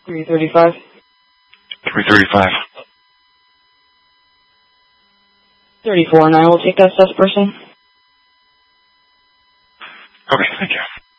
335. 335. 34, and I will take that sus person. Okay, thank you.